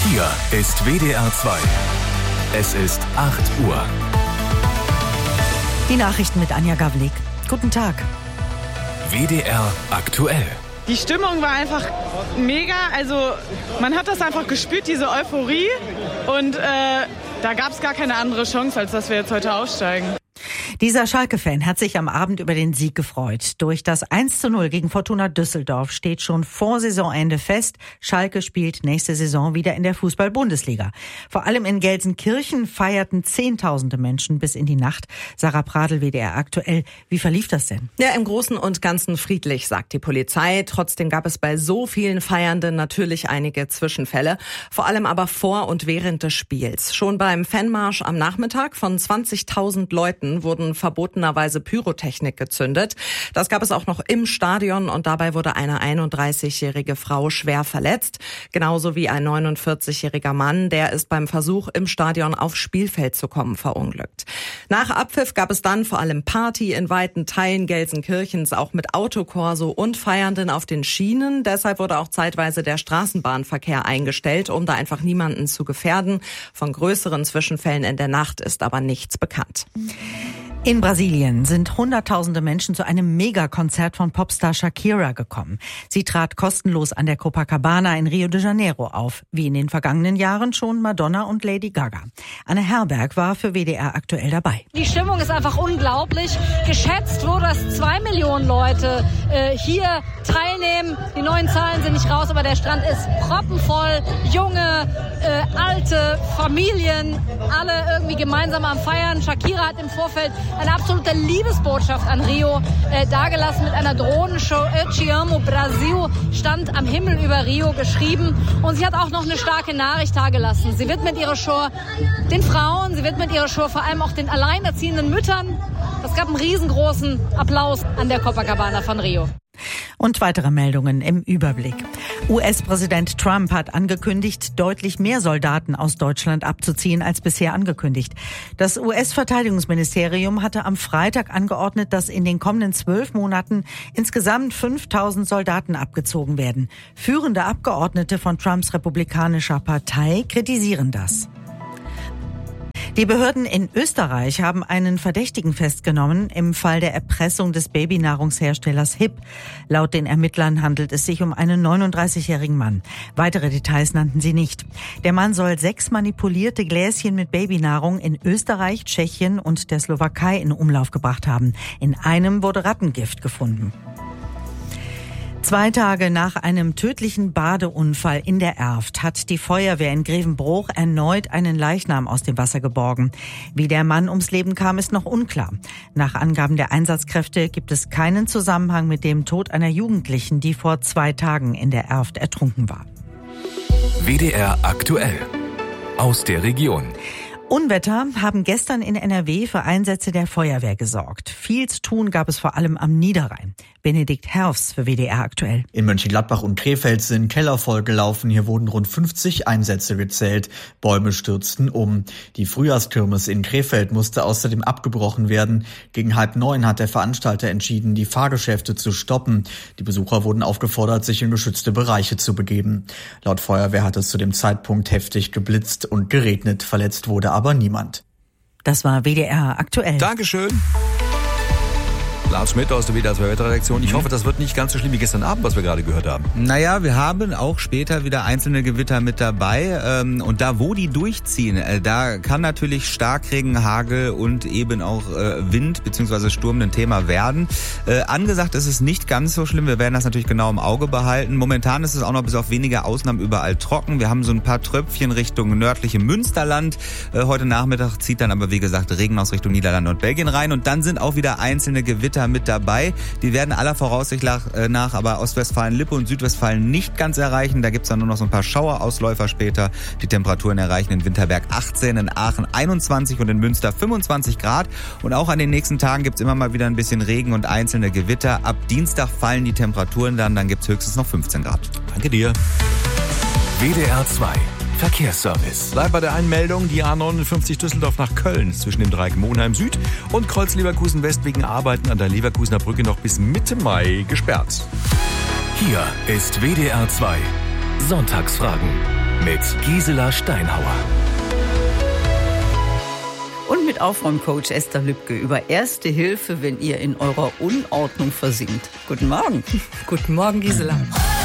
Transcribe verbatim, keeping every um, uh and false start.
Hier ist W D R zwei. Es ist acht Uhr. Die Nachrichten mit Anja Gavlik. Guten Tag. W D R aktuell. Die Stimmung war einfach mega. Also man hat das einfach gespürt, diese Euphorie. Und äh, da gab es gar keine andere Chance, als dass wir jetzt heute aussteigen. Dieser Schalke-Fan hat sich am Abend über den Sieg gefreut. Durch das eins zu null gegen Fortuna Düsseldorf steht schon vor Saisonende fest, Schalke spielt nächste Saison wieder in der Fußball-Bundesliga. Vor allem in Gelsenkirchen feierten Zehntausende Menschen bis in die Nacht. Sarah Pradl, W D R aktuell. Wie verlief das denn? Ja, im Großen und Ganzen friedlich, sagt die Polizei. Trotzdem gab es bei so vielen Feiernden natürlich einige Zwischenfälle. Vor allem aber vor und während des Spiels. Schon beim Fanmarsch am Nachmittag von zwanzigtausend Leuten wurden verbotenerweise Pyrotechnik gezündet. Das gab es auch noch im Stadion und dabei wurde eine einunddreißigjährige Frau schwer verletzt. Genauso wie ein neunundvierzigjähriger Mann, der ist beim Versuch, im Stadion aufs Spielfeld zu kommen, verunglückt. Nach Abpfiff gab es dann vor allem Party in weiten Teilen Gelsenkirchens, auch mit Autokorso und Feiernden auf den Schienen. Deshalb wurde auch zeitweise der Straßenbahnverkehr eingestellt, um da einfach niemanden zu gefährden. Von größeren Zwischenfällen in der Nacht ist aber nichts bekannt. In Brasilien sind hunderttausende Menschen zu einem Megakonzert von Popstar Shakira gekommen. Sie trat kostenlos an der Copacabana in Rio de Janeiro auf, wie in den vergangenen Jahren schon Madonna und Lady Gaga. Anne Herberg war für W D R aktuell dabei. Die Stimmung ist einfach unglaublich. Geschätzt wurde, dass zwei Millionen Leute äh, hier teilnehmen. Die neuen Zahlen sind nicht raus, aber der Strand ist proppenvoll. Junge, äh, alte, Familien, alle irgendwie gemeinsam am Feiern. Shakira hat im Vorfeld eine absolute Liebesbotschaft an Rio äh, dargelassen mit einer Drohnenshow. Eu te amo, Brasil stand am Himmel über Rio geschrieben. Und sie hat auch noch eine starke Nachricht dargelassen. Sie widmet ihre Show den Frauen, sie widmet ihre Show vor allem auch den alleinerziehenden Müttern. Es gab einen riesengroßen Applaus an der Copacabana von Rio. Und weitere Meldungen im Überblick. U S-Präsident Trump hat angekündigt, deutlich mehr Soldaten aus Deutschland abzuziehen als bisher angekündigt. Das U S-Verteidigungsministerium hatte am Freitag angeordnet, dass in den kommenden zwölf Monaten insgesamt fünftausend Soldaten abgezogen werden. Führende Abgeordnete von Trumps republikanischer Partei kritisieren das. Die Behörden in Österreich haben einen Verdächtigen festgenommen im Fall der Erpressung des Babynahrungsherstellers Hip. Laut den Ermittlern handelt es sich um einen neununddreißigjährigen Mann. Weitere Details nannten sie nicht. Der Mann soll sechs manipulierte Gläschen mit Babynahrung in Österreich, Tschechien und der Slowakei in Umlauf gebracht haben. In einem wurde Rattengift gefunden. Zwei Tage nach einem tödlichen Badeunfall in der Erft hat die Feuerwehr in Grevenbroich erneut einen Leichnam aus dem Wasser geborgen. Wie der Mann ums Leben kam, ist noch unklar. Nach Angaben der Einsatzkräfte gibt es keinen Zusammenhang mit dem Tod einer Jugendlichen, die vor zwei Tagen in der Erft ertrunken war. W D R aktuell. Aus der Region. Unwetter haben gestern in N R W für Einsätze der Feuerwehr gesorgt. Viel zu tun gab es vor allem am Niederrhein. Benedikt Herfs für W D R aktuell. In Mönchengladbach und Krefeld sind Keller vollgelaufen. Hier wurden rund fünfzig Einsätze gezählt. Bäume stürzten um. Die Frühjahrskirmes in Krefeld musste außerdem abgebrochen werden. Gegen halb neun hat der Veranstalter entschieden, die Fahrgeschäfte zu stoppen. Die Besucher wurden aufgefordert, sich in geschützte Bereiche zu begeben. Laut Feuerwehr hat es zu dem Zeitpunkt heftig geblitzt und geregnet. Verletzt wurde aber niemand. Das war W D R aktuell. Dankeschön. Lars Schmidt aus der W D R zwei Wetterredaktion. Ich hoffe, das wird nicht ganz so schlimm wie gestern Abend, was wir gerade gehört haben. Naja, wir haben auch später wieder einzelne Gewitter mit dabei. Und da, wo die durchziehen, da kann natürlich Starkregen, Hagel und eben auch Wind bzw. Sturm ein Thema werden. Angesagt ist es nicht ganz so schlimm. Wir werden das natürlich genau im Auge behalten. Momentan ist es auch noch bis auf wenige Ausnahmen überall trocken. Wir haben so ein paar Tröpfchen Richtung nördliche Münsterland. Heute Nachmittag zieht dann aber, wie gesagt, Regen aus Richtung Niederlande und Belgien rein. Und dann sind auch wieder einzelne Gewitter mit dabei. Die werden aller Voraussicht nach aber Ostwestfalen-Lippe und Südwestfalen nicht ganz erreichen. Da gibt's dann nur noch so ein paar Schauerausläufer später. Die Temperaturen erreichen in Winterberg achtzehn, in Aachen einundzwanzig und in Münster fünfundzwanzig Grad. Und auch an den nächsten Tagen gibt's immer mal wieder ein bisschen Regen und einzelne Gewitter. Ab Dienstag fallen die Temperaturen dann, dann gibt's höchstens noch fünfzehn Grad. Danke dir. W D R zwei. Verkehrsservice. Bleibt bei der Einmeldung, die A neunundfünfzig Düsseldorf nach Köln zwischen dem Dreieck Monheim Süd und Kreuz Leverkusen West wegen Arbeiten an der Leverkusener Brücke noch bis Mitte Mai gesperrt. Hier ist W D R zwei. Sonntagsfragen. mit Gisela Steinhauer. Und mit Aufräumcoach Esther Lübke über Erste Hilfe, wenn ihr in eurer Unordnung versinkt. Guten Morgen. Guten Morgen, Gisela.